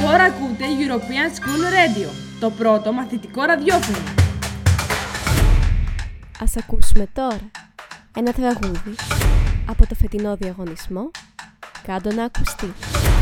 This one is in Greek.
Τώρα ακούτε European School Radio, το πρώτο μαθητικό ραδιόφωνο. Ας ακούσουμε τώρα ένα τραγούδι από το φετινό διαγωνισμό «Κάντο να ακουστεί».